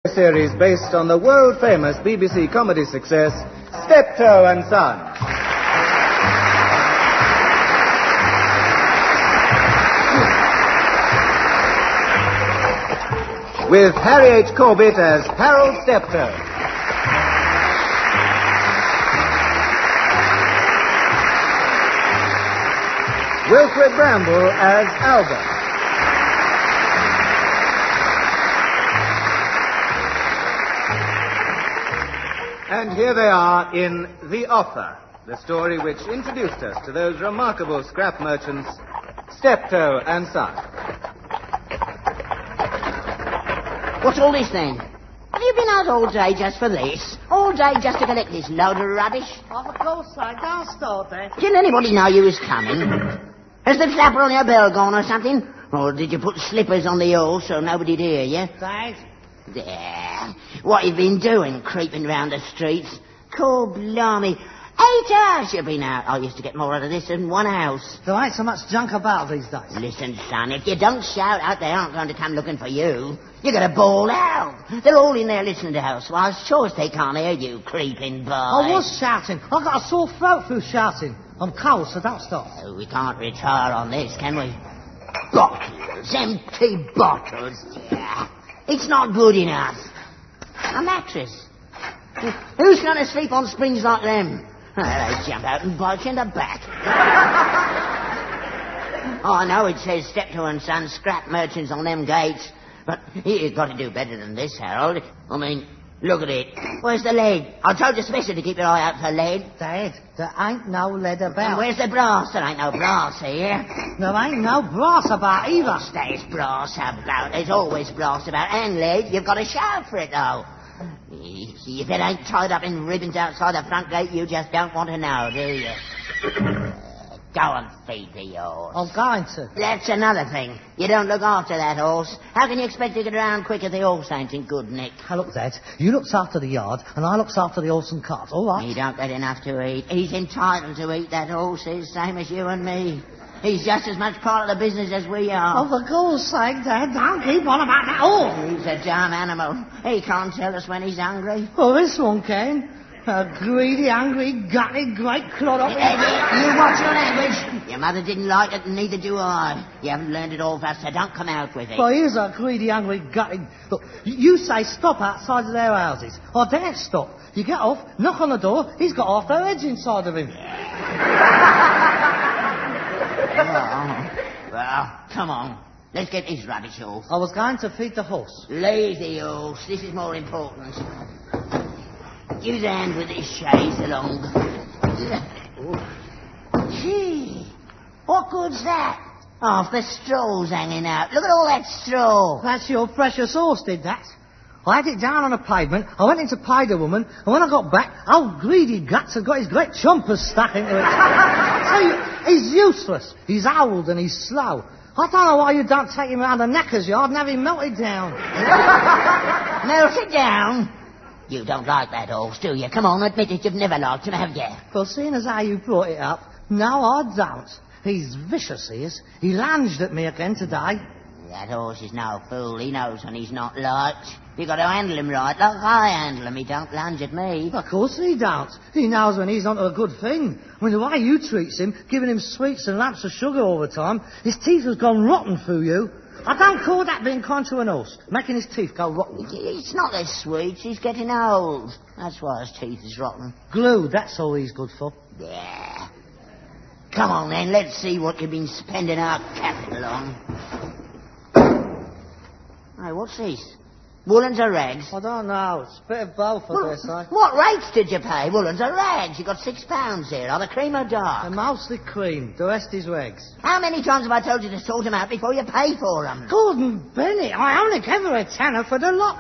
Series based on the world-famous BBC comedy success, Steptoe and Son. With Harry H. Corbett as Harold Steptoe. Wilfred Bramble as Albert. And here they are in The Offer, the story which introduced us to those remarkable scrap merchants, Steptoe and Son. What's all this, then? Have you been out all day just for this? All day just to collect this load of rubbish? Oh, for God's sake, don't start there. Didn't anybody know you was coming? Has the flapper on your bell gone or something? Or did you put slippers on the hall so nobody'd hear you? Dad? There. What you been doing, creeping round the streets? Cool blimey. 8 hours you've been out. I used to get more out of this than one house. There ain't so much junk about these days. Listen, son, if you don't shout out, they aren't going to come looking for you. You're going to bawl out. They're all in there listening to housewives. Sure as they can't hear you, creeping boy. I was shouting. I've got a sore throat through shouting. I'm cold, so don't stop. Oh, we can't retire on this, can we? Bottles, empty bottles. Yeah. It's not good enough. A mattress. Who's going to sleep on springs like them? Oh, they jump out and bite you in the back. Oh, I know it says Steptoe and Son scrap merchants on them gates, but you've got to do better than this, Harold. I mean, look at it. Where's the lead? I told you especially to keep your eye out for lead. Dad, there ain't no lead about. And where's the brass? There ain't no brass here. There ain't no brass about either. There's brass about. There's always brass about. And lead. You've got to shout for it, though. If it ain't tied up in ribbons outside the front gate, you just don't want to know, do you? Go and feed the horse. I'm going to. That's another thing. You don't look after that horse. How can you expect to get around quick if the horse ain't in good nick? Hey, look, Dad, you looks after the yard, and I looks after the horse and cart, all right? He don't get enough to eat. He's entitled to eat, that horse is, same as you and me. He's just as much part of the business as we are. Oh, for God's sake, Dad, don't keep on about that horse. He's a dumb animal. He can't tell us when he's hungry. Oh, this one can. A greedy, hungry, gutty, great clod up. You watch your language. Your mother didn't like it, and neither do I. You haven't learned it all fast, so don't come out with it. Well, here's a greedy, hungry, gutty... Look, you say stop outside of their houses. I daren't stop. You get off, knock on the door, he's got half their heads inside of him. Well, come on. Let's get this rubbish off. I was going to feed the horse. Lazy horse. This is more important. Use a hand with this chaise along. Gee, what good's that? Half the straw's hanging out. Look at all that straw. That's your precious horse did that. I had it down on the pavement, I went in to pay the woman, and when I got back, old greedy guts had got his great chompers stuck into it. See, he's useless, he's old and he's slow. I don't know why you don't take him around the knackers yard and have him melted down. Melted down? You don't like that horse, do you? Come on, admit it, you've never liked him, have you? Well, seeing as how you brought it up, no, I don't. He's vicious, he is. He lunged at me again today. That horse is no fool. He knows when he's not liked. You got to handle him right, like I handle him. He don't lunge at me. Of course he don't. He knows when he's onto a good thing. I mean, the way you treats him, giving him sweets and lumps of sugar all the time, his teeth has gone rotten through you. I don't call that being kind to an horse, making his teeth go rotten. It's not the sweets. He's getting old. That's why his teeth is rotten. Glue, that's all he's good for. Yeah. Come on, then. Let's see what you've been spending our capital on. Hey, what's this? Woolens or rags? I don't know. It's a bit of both, I dare say. What rates did you pay? Woolens or rags? You got £6 here. Are they cream or dark? They're mostly cream. The rest is rags. How many times have I told you to sort them out before you pay for them? Gordon Bennett, I only gave her a tenner for the lot.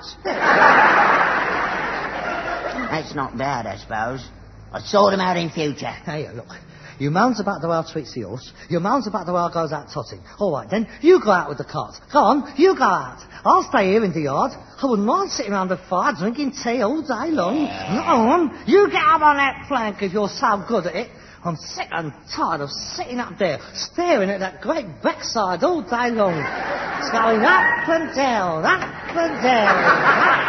That's not bad, I suppose. I'll sort them out in future. Hey, look. You moans about the way I treats the horse. You moans about the way I goes out totting. All right, then, you go out with the cart. Go on, you go out. I'll stay here in the yard. I wouldn't mind sitting around the fire drinking tea all day long. Go on, you get up on that plank if you're so good at it. I'm sick and tired of sitting up there, staring at that great backside all day long. It's going up and down, up and down.